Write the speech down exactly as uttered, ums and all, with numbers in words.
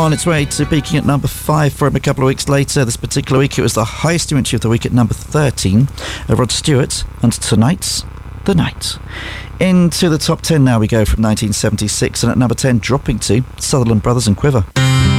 On its way to peaking at number five for him a couple of weeks later. This particular week it was the highest entry of the week at number thirteen. Rod Stewart and Tonight's the Night. Into the top ten now we go from nineteen seventy-six, and at number ten dropping to Sutherland Brothers and Quiver.